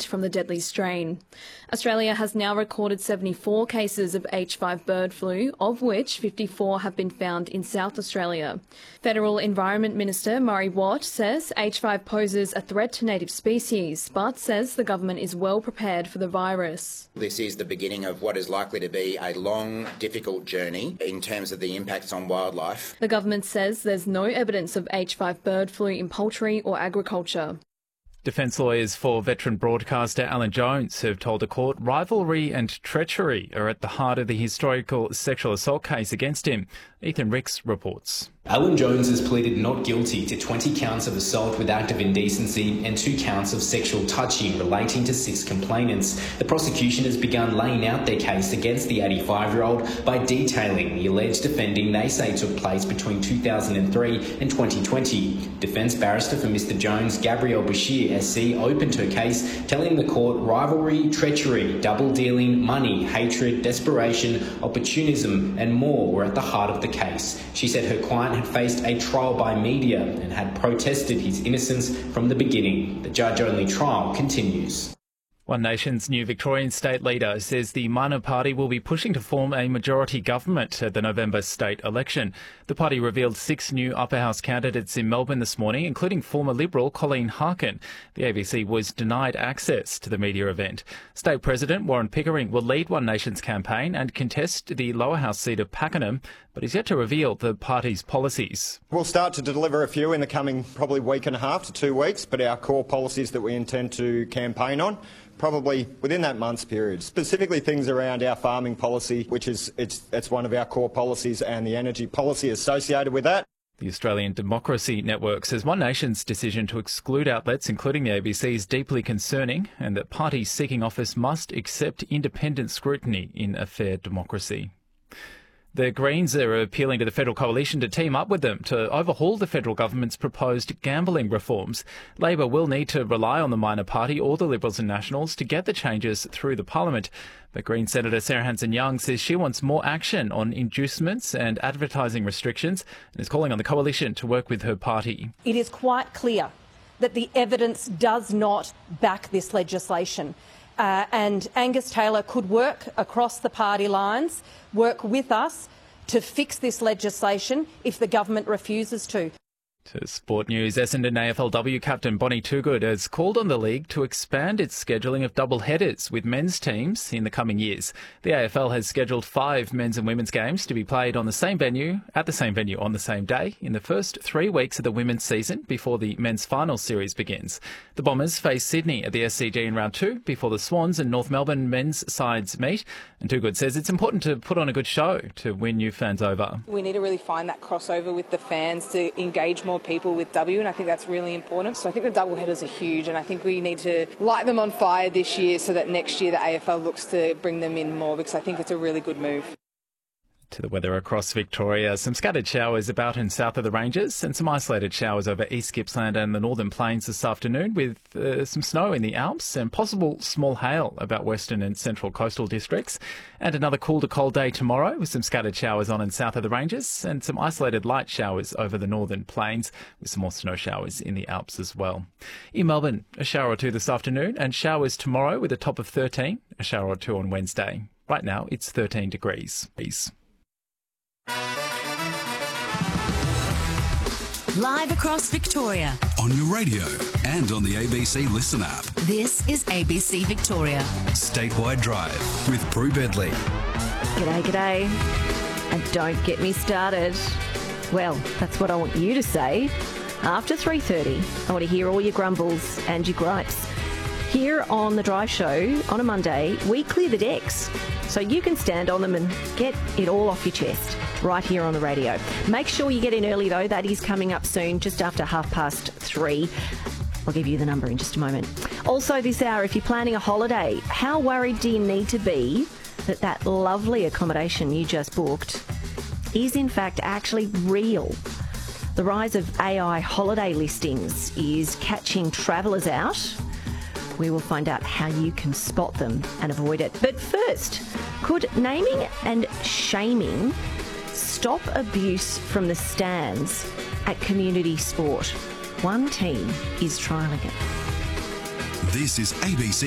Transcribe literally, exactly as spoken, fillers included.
from the deadly strain. Australia has now recorded seventy-four cases of H five bird flu, of which fifty-four have been found in South Australia. Federal Environment Minister Murray Watt says H five poses a threat to native species, but says the government is well prepared for the virus. This is the beginning of what is likely to be a long, difficult journey in terms of the impacts on wildlife. The government says there's no evidence of H five bird flu in poultry or agriculture. Defence lawyers for veteran broadcaster Alan Jones have told the court rivalry and treachery are at the heart of the historical sexual assault case against him. Ethan Ricks reports. Alan Jones has pleaded not guilty to twenty counts of assault with act of indecency and two counts of sexual touching relating to six complainants. The prosecution has begun laying out their case against the eighty-five-year-old by detailing the alleged offending they say took place between two thousand three and twenty twenty. Defence barrister for Mr Jones, Gabrielle Bashir S C, opened her case, telling the court rivalry, treachery, double-dealing, money, hatred, desperation, opportunism and more were at the heart of the case. She said her client had faced a trial by media and had protested his innocence from the beginning. The judge-only trial continues. One Nation's new Victorian state leader says the minor party will be pushing to form a majority government at the November state election. The party revealed six new upper house candidates in Melbourne this morning, including former Liberal Colleen Harkin. The A B C was denied access to the media event. State President Warren Pickering will lead One Nation's campaign and contest the lower house seat of Pakenham, but is yet to reveal the party's policies. We'll start to deliver a few in the coming probably week and a half to two weeks, but our core policies that we intend to campaign on probably within that month's period, specifically things around our farming policy, which is it's, it's one of our core policies, and the energy policy associated with that. The Australian Democracy Network says One Nation's decision to exclude outlets, including the A B C, is deeply concerning, and that parties seeking office must accept independent scrutiny in a fair democracy. The Greens are appealing to the federal coalition to team up with them to overhaul the federal government's proposed gambling reforms. Labor will need to rely on the minor party or the Liberals and Nationals to get the changes through the parliament. But Green Senator Sarah Hanson-Young says she wants more action on inducements and advertising restrictions and is calling on the coalition to work with her party. It is quite clear that the evidence does not back this legislation. Uh, and Angus Taylor could work across the party lines, work with us to fix this legislation if the government refuses to. To sport news, Essendon A F L W captain Bonnie Toogood has called on the league to expand its scheduling of double headers with men's teams in the coming years. The A F L has scheduled five men's and women's games to be played on the same venue, at the same venue on the same day, in the first three weeks of the women's season before the men's final series begins. The Bombers face Sydney at the S C G in round two before the Swans and North Melbourne men's sides meet. And Toogood says it's important to put on a good show to win new fans over. We need to really find that crossover with the fans to engage more people with W, and I think that's really important. So I think the double headers are huge, and I think we need to light them on fire this year so that next year the A F L looks to bring them in more, because I think it's a really good move. To the weather across Victoria, some scattered showers about and south of the ranges and some isolated showers over East Gippsland and the Northern Plains this afternoon, with uh, some snow in the Alps and possible small hail about western and central coastal districts. And another cool to cold day tomorrow with some scattered showers on and south of the ranges and some isolated light showers over the Northern Plains with some more snow showers in the Alps as well. In Melbourne, a shower or two this afternoon and showers tomorrow with a top of thirteen, a shower or two on Wednesday. Right now it's thirteen degrees. Peace. Live across Victoria. On your radio and on the A B C Listen app. This is A B C Victoria. Statewide Drive with Prue Bedley. G'day, g'day. And don't get me started. Well, that's what I want you to say. After three thirty, I want to hear all your grumbles and your gripes. Here on The Drive Show, on a Monday, we clear the decks so you can stand on them and get it all off your chest right here on the radio. Make sure you get in early, though. That is coming up soon, just after half past three. I'll give you the number in just a moment. Also this hour, if you're planning a holiday, how worried do you need to be that that lovely accommodation you just booked is in fact actually real? The rise of A I holiday listings is catching travellers out. We will find out how you can spot them and avoid it. But first, could naming and shaming stop abuse from the stands at community sport? One team is trialling it. This is A B C